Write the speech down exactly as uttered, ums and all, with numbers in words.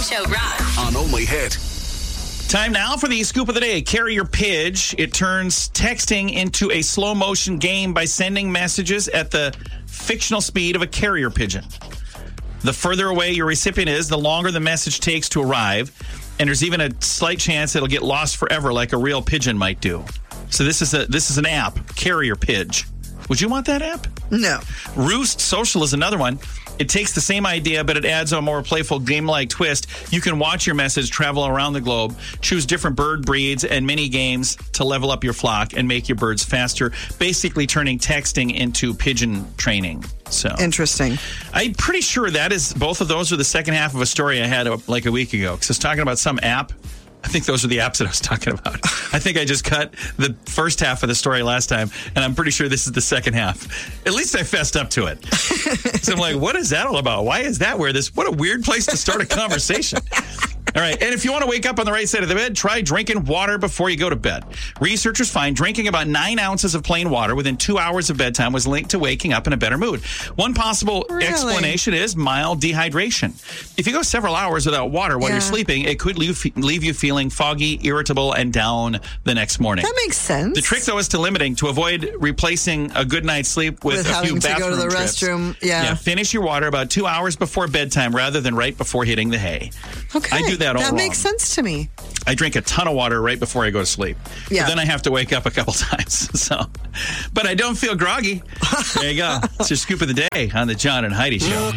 Show rocks. On Only Hit. Time now for the scoop of the day. Carrier Pidge. It turns texting into a slow motion game by sending messages at the fictional speed of a carrier pigeon. The further away your recipient is, the longer the message takes to arrive. And there's even a slight chance it'll get lost forever like a real pigeon might do. So this is a this is an app, Carrier Pidge. Would you want that app? No. Roost Social is another one. It takes the same idea, but it adds a more playful game-like twist. You can watch your message travel around the globe, choose different bird breeds and mini games to level up your flock and make your birds faster, basically turning texting into pigeon training. So interesting. I'm pretty sure that is both of those are the second half of a story I had like a week ago. Because I was talking about some app. I think those are the apps that I was talking about. I think I just cut the first half of the story last time, and I'm pretty sure this is the second half. At least I fessed up to it. So I'm like, what is that all about? Why is that where this? What a weird place to start a conversation. All right, and if you want to wake up on the right side of the bed, try drinking water before you go to bed. Researchers find drinking about nine ounces of plain water within two hours of bedtime was linked to waking up in a better mood. One possible Really? explanation is mild dehydration. If you go several hours without water while Yeah. you're sleeping, it could leave, leave you feeling foggy, irritable, and down the next morning. That makes sense. The trick, though, is to limiting to avoid replacing a good night's sleep with, With a having few to bathroom go to the trips. restroom, yeah. Yeah, finish your water about two hours before bedtime rather than right before hitting the hay. Okay. I do that all That wrong. makes sense to me. I drink a ton of water right before I go to sleep. Yeah. But then I have to wake up a couple times. So, but I don't feel groggy. There you go. It's your scoop of the day on the John and Heidi Show.